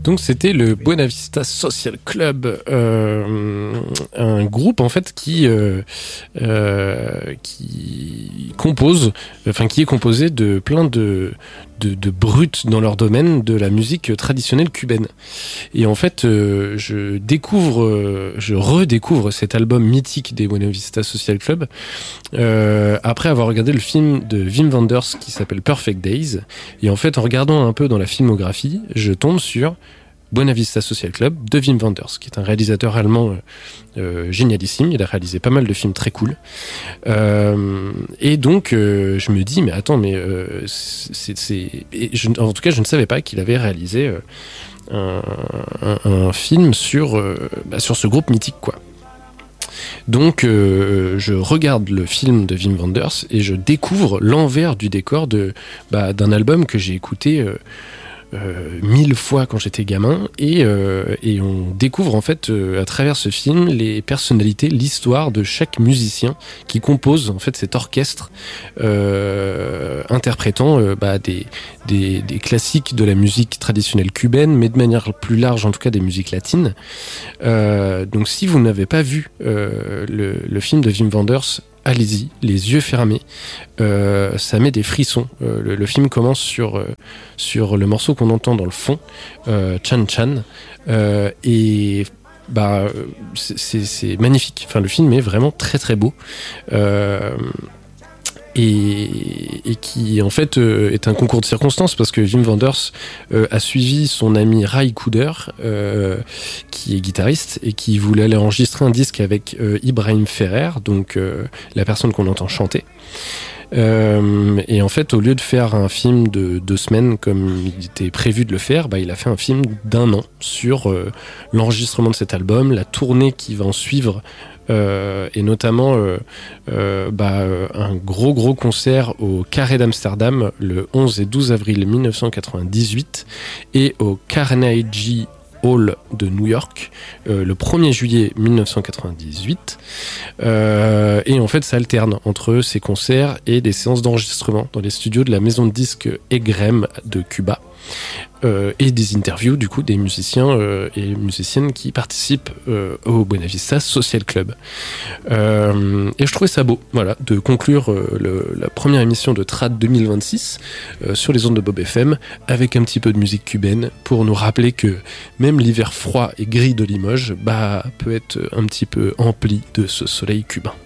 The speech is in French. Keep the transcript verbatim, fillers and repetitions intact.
Donc c'était le Buena Vista Social Club, euh, un groupe en fait qui euh, euh, qui compose, enfin qui est composé de plein de de, de brutes dans leur domaine de la musique traditionnelle cubaine. Et en fait, euh, je découvre, euh, je redécouvre cet album mythique des Buena Vista Social Club euh, après avoir regardé le film de Wim Wenders qui s'appelle Perfect Days. Et en fait, en regardant un peu dans la filmographie, je tombe sur Buena Vista Social Club de Wim Wenders, qui est un réalisateur allemand euh, génialissime. Il a réalisé pas mal de films très cool. Euh, et donc, euh, je me dis, mais attends, mais euh, c'est, c'est... Et je, en tout cas, je ne savais pas qu'il avait réalisé euh, un, un, un film sur, euh, bah, sur ce groupe mythique, quoi. Donc, euh, je regarde le film de Wim Wenders et je découvre l'envers du décor de, bah, d'un album que j'ai écouté euh, Euh, mille fois quand j'étais gamin et, euh, et on découvre en fait euh, à travers ce film les personnalités, l'histoire de chaque musicien qui compose en fait cet orchestre euh, interprétant euh, bah, des, des, des classiques de la musique traditionnelle cubaine, mais de manière plus large en tout cas des musiques latines. Euh, donc si vous n'avez pas vu euh, le, le film de Wim Wenders, allez-y, les yeux fermés, euh, ça met des frissons. Euh, le, le film commence sur, euh, sur le morceau qu'on entend dans le fond, euh, Chan Chan, euh, et bah, c'est, c'est, c'est magnifique. Enfin, le film est vraiment très très beau. Euh, Et, et qui en fait euh, est un concours de circonstances parce que Wim Wenders euh, a suivi son ami Ray Cooder euh, qui est guitariste et qui voulait aller enregistrer un disque avec euh, Ibrahim Ferrer, donc euh, la personne qu'on entend chanter. Euh, et en fait, au lieu de faire un film de deux semaines comme il était prévu de le faire, bah, il a fait un film d'un an sur euh, l'enregistrement de cet album, la tournée qui va en suivre, euh, et notamment euh, euh, bah, euh, un gros gros concert au Carré d'Amsterdam le onze et douze avril mille neuf cent quatre-vingt-dix-huit et au Carnegie Hall de New York euh, le premier juillet mille neuf cent quatre-vingt-dix-huit, euh, et en fait ça alterne entre ces concerts et des séances d'enregistrement dans les studios de la maison de disques Egrem de Cuba, euh, et des interviews du coup des musiciens euh, et musiciennes qui participent euh, au Buena Vista Social Club, euh, et je trouvais ça beau, voilà, de conclure euh, le, la première émission de Trad deux mille vingt-six euh, sur les ondes de Bob F M avec un petit peu de musique cubaine pour nous rappeler que même l'hiver froid et gris de Limoges bah, peut être un petit peu empli de ce soleil cubain.